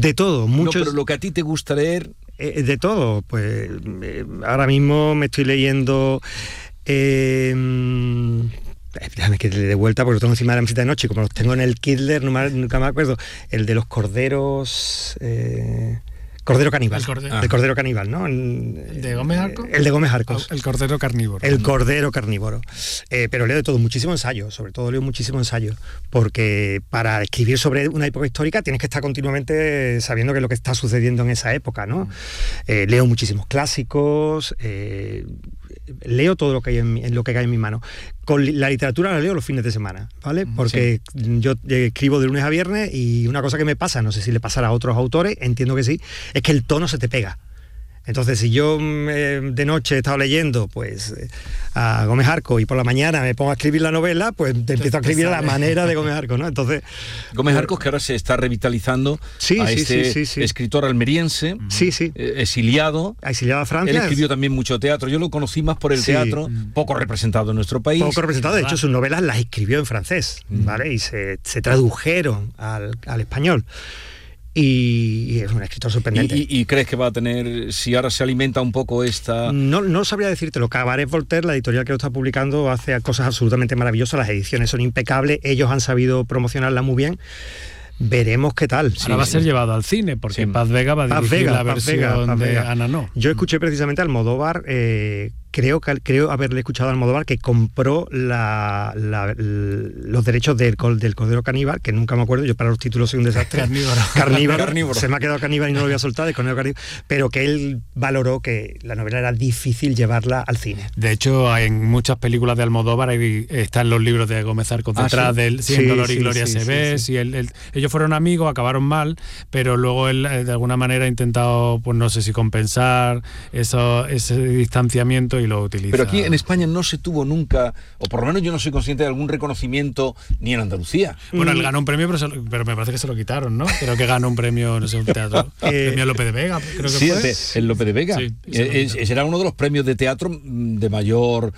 De todo, muchos... No, pero lo que a ti te gusta leer... de todo, pues ahora mismo me estoy leyendo... déjame que le dé vuelta porque lo tengo encima de la mesita de noche y como los tengo en el Kindle nunca me acuerdo. El de los corderos... Cordero Caníbal. El Cordero Caníbal, ¿no? ¿El de Gómez Arcos? El de Gómez Arcos. El Cordero Carnívoro. El Cordero Carnívoro. Pero leo de todo, muchísimo ensayo, sobre todo leo muchísimo ensayo, porque para escribir sobre una época histórica tienes que estar continuamente sabiendo qué es lo que está sucediendo en esa época, ¿no? Leo muchísimos clásicos, leo todo lo que hay en lo que cae en mi mano. Con la literatura la leo los fines de semana, ¿vale? Porque yo escribo de lunes a viernes y una cosa que me pasa, no sé si le pasará a otros autores, entiendo que sí, es que el tono se te pega. Entonces, si yo de noche he estado leyendo pues a Gómez Arcos y por la mañana me pongo a escribir la novela, pues te empiezo a escribir a la manera de Gómez Arcos, ¿no? Entonces, Gómez Arcos, que ahora se está revitalizando a este escritor almeriense, exiliado. Exiliado a Francia. Él escribió también mucho teatro. Yo lo conocí más por el teatro, poco representado en nuestro país. Poco representado, de hecho sus novelas las escribió en francés, ¿vale? Y se tradujeron al español. Y es un escritor sorprendente. ¿Y crees que va a tener, si ahora se alimenta un poco esta...? No sabría decírtelo. Cabaret Voltaire, la editorial que lo está publicando, hace cosas absolutamente maravillosas, las ediciones son impecables, ellos han sabido promocionarla muy bien. Veremos qué tal. Ahora va a ser llevado al cine, porque Paz Vega va a dirigir la versión de Ananó. Yo escuché precisamente a Almodóvar, creo haberle escuchado a Almodóvar que compró los derechos del Cordero Caníbal, que nunca me acuerdo, yo para los títulos soy un desastre. Carnívoro. Se me ha quedado Caníbal y no lo voy a soltar, de Cordero Caníbal, pero que él valoró que la novela era difícil llevarla al cine. De hecho, en muchas películas de Almodóvar están los libros de Gómez Arcos detrás de él, en Dolor y Gloria se ve, y ellos fueron amigos, acabaron mal, pero luego él de alguna manera ha intentado, pues no sé si compensar ese distanciamiento y lo utiliza. Pero aquí en España no se tuvo nunca, o por lo menos yo no soy consciente de algún reconocimiento ni en Andalucía. Bueno, él ganó un premio, pero me parece que se lo quitaron, ¿no? Creo que ganó un premio, no sé, un teatro. Premio Lope de Vega, creo que fue. El Lope de Vega. Sí, ese era uno de los premios de teatro de mayor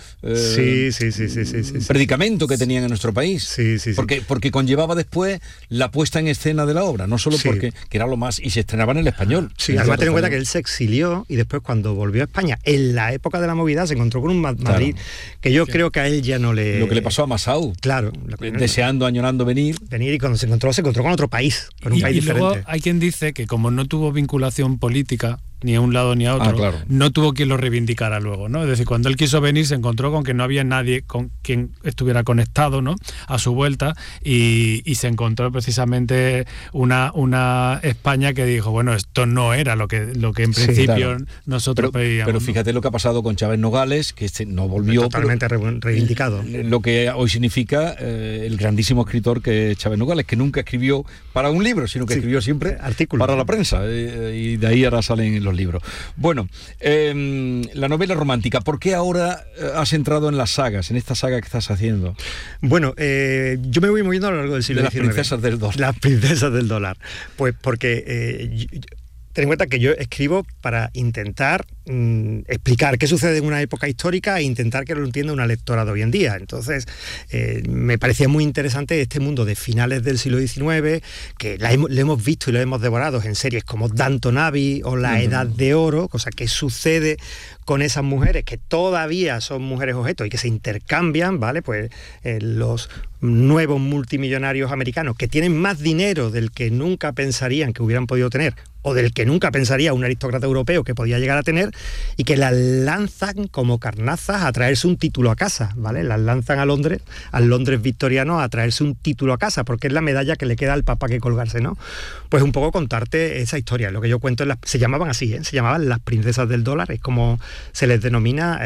predicamento que tenían en nuestro país. Porque conllevaba después la puesta en escena de la obra, no solo porque que era lo más, y se estrenaba en el español. Además ten en cuenta que él se exilió y después cuando volvió a España, en la época de la movida, se encontró con un Madrid que yo creo que a él ya no le... Lo que le pasó a Masao. Claro. Deseando, añorando venir y cuando se encontró con otro país, con un país diferente. Luego hay quien dice que como no tuvo vinculación política, ni a un lado ni a otro, no tuvo quien lo reivindicara luego, ¿no? Es decir, cuando él quiso venir se encontró con que no había nadie con quien estuviera conectado, ¿no?, a su vuelta, y se encontró precisamente una España que dijo, bueno, esto no era lo que en principio nosotros pedíamos. Pero fíjate lo que ha pasado con Chávez Nogales, que no volvió... Totalmente reivindicado. Lo que hoy significa el grandísimo escritor que es Chávez Nogales, que nunca escribió para un libro, sino que escribió siempre artículos para la prensa, y de ahí ahora salen los libros. Bueno, la novela romántica, ¿por qué ahora has entrado en las sagas, en esta saga que estás haciendo? Bueno, yo me voy moviendo a lo largo del siglo XIX. De las princesas del dólar. Las princesas del dólar. Pues porque... ten en cuenta que yo escribo para intentar explicar qué sucede en una época histórica e intentar que lo entienda una lectora de hoy en día. Entonces, me parecía muy interesante este mundo de finales del siglo XIX, que lo hemos visto y lo hemos devorado en series como Downton Abbey o La Edad de Oro, cosa que sucede con esas mujeres que todavía son mujeres objetos y que se intercambian, ¿vale? Pues los nuevos multimillonarios americanos que tienen más dinero del que nunca pensarían que hubieran podido tener, o del que nunca pensaría un aristócrata europeo que podía llegar a tener, y que las lanzan como carnazas a traerse un título a casa, ¿vale? Las lanzan a Londres, al Londres victoriano, a traerse un título a casa, porque es la medalla que le queda al papa que colgarse, ¿no? Pues un poco contarte esa historia. Lo que yo cuento se llamaban así, se llamaban las princesas del dólar, es como se les denomina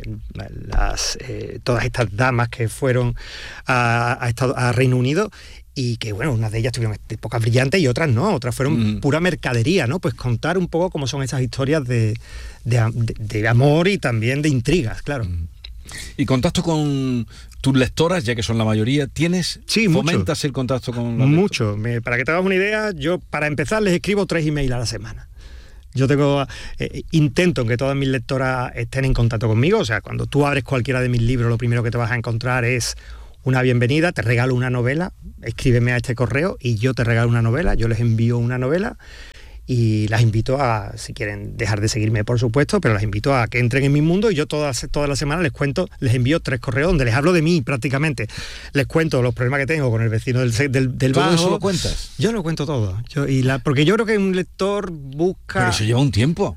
todas estas damas que fueron a Reino Unido, y que, bueno, unas de ellas tuvieron épocas brillantes y otras no, otras fueron pura mercadería, ¿no? Pues contar un poco cómo son esas historias de amor y también de intrigas, claro. ¿Y contacto con tus lectoras, ya que son la mayoría? ¿Tienes? Sí, ¿Fomentas mucho. El contacto con las mucho. Para que te hagas una idea, yo para empezar les escribo 3 emails a la semana. Yo intento que todas mis lectoras estén en contacto conmigo, o sea, cuando tú abres cualquiera de mis libros, lo primero que te vas a encontrar es una bienvenida, te regalo una novela, escríbeme a este correo y yo te regalo una novela, yo les envío una novela, y las invito a, si quieren dejar de seguirme, por supuesto, pero las invito a que entren en mi mundo y yo todas las semanas les envío 3 correos donde les hablo de mí prácticamente. Les cuento los problemas que tengo con el vecino del bajo. ¿Todo eso lo cuentas? Yo lo cuento todo. Porque yo creo que un lector busca... Pero eso lleva un tiempo.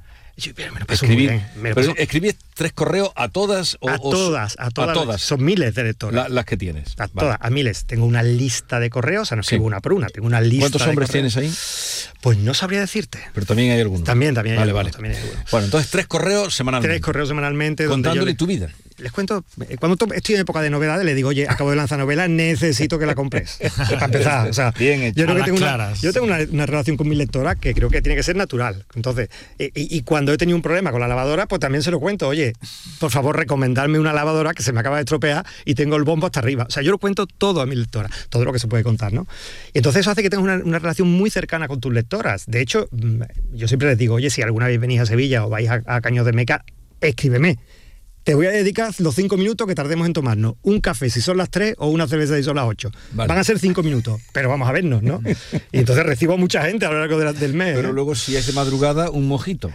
¿Escribís 3 correos a todas? A todas. Son miles de lectores. Las que tienes. Todas, a miles. Tengo una lista de correos, o sea, no escribo una por una, tengo una lista. ¿Cuántos hombres tienes ahí? Pues no sabría decirte. Pero también hay algunos. También hay algunos. Bueno, entonces 3 correos semanalmente. 3 correos semanalmente. Contándole tu vida. Les cuento, cuando estoy en época de novedades, les digo, oye, acabo de lanzar novela, necesito que la compres. Para empezar, o sea, bien hecho. Yo tengo una relación con mi lectora que creo que tiene que ser natural. Entonces, y cuando he tenido un problema con la lavadora, pues también se lo cuento, oye, por favor, recomendarme una lavadora que se me acaba de estropear y tengo el bombo hasta arriba. O sea, yo lo cuento todo a mi lectora, todo lo que se puede contar, ¿no? Y entonces eso hace que tengas una relación muy cercana con tus lectoras. De hecho, yo siempre les digo, oye, si alguna vez venís a Sevilla o vais a Caños de Meca, escríbeme. Te voy a dedicar los 5 minutos que tardemos en tomarnos un café si son las 3 o una cerveza si son las 8. Vale. Van a ser 5 minutos, pero vamos a vernos, ¿no? Y entonces recibo a mucha gente a lo largo del mes. Pero luego, si es de madrugada, un mojito.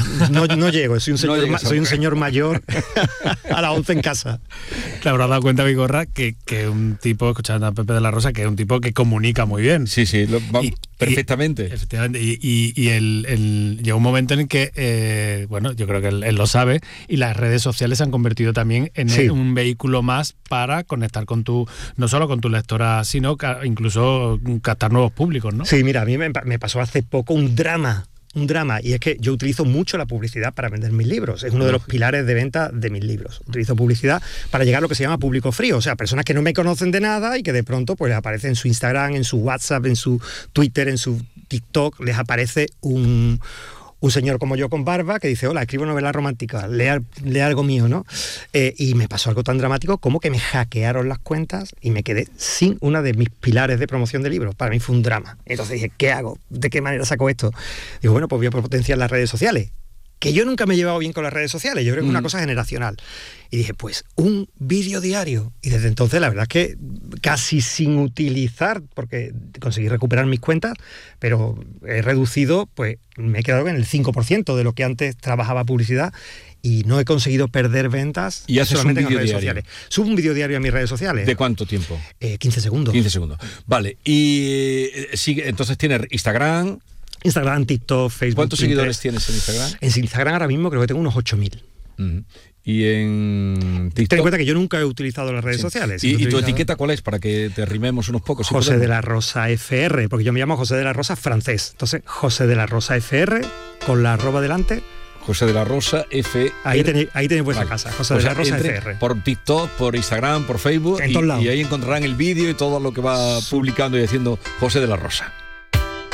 No llego, soy un señor mayor a las 11 en casa. Te habrás dado cuenta, Vigorra, que un tipo, escuchando a Pepe de la Rosa, que es un tipo que comunica muy bien. Sí, perfectamente. Efectivamente. Y llega un momento en que, yo creo que él lo sabe, y las redes sociales se han convertido también en un vehículo más para conectar no solo con tu lectora, sino incluso captar nuevos públicos, ¿no? Sí, mira, a mí me pasó hace poco un drama, y es que yo utilizo mucho la publicidad para vender mis libros. Es uno de los pilares de venta de mis libros. Utilizo publicidad para llegar a lo que se llama público frío, o sea, personas que no me conocen de nada y que de pronto pues les aparece en su Instagram, en su WhatsApp, en su Twitter, en su TikTok, les aparece un señor como yo con barba que dice, hola, escribo novela romántica, lee algo mío, ¿no? Y me pasó algo tan dramático como que me hackearon las cuentas y me quedé sin una de mis pilares de promoción de libros. Para mí fue un drama. Entonces dije, ¿qué hago? ¿De qué manera saco esto? Digo, bueno, pues voy a potenciar las redes sociales. Que yo nunca me he llevado bien con las redes sociales, yo creo que es una cosa generacional. Y dije, pues, un vídeo diario. Y desde entonces, la verdad es que casi sin utilizar, porque conseguí recuperar mis cuentas, pero he reducido, pues, me he quedado en el 5% de lo que antes trabajaba publicidad y no he conseguido perder ventas y solamente en las redes diario. sociales. Subo un vídeo diario a mis redes sociales. ¿De cuánto tiempo? 15 segundos. 15 segundos. Vale, y entonces tienes Instagram, TikTok, Facebook. ¿Cuántos seguidores tienes en Instagram? En Instagram ahora mismo creo que tengo unos 8.000. ¿Y en TikTok? Ten en cuenta que yo nunca he utilizado las redes sociales. ¿Y tu etiqueta cuál es? Para que te rimemos unos pocos. José de la Rosa FR, porque yo me llamo José de la Rosa francés. Entonces, José de la Rosa FR, con la arroba delante. José de la Rosa FR. Ahí tenéis vuestra casa, José de la Rosa FR. Por TikTok, por Instagram, por Facebook. En todos lados. Y ahí encontrarán el vídeo y todo lo que va publicando y haciendo José de la Rosa.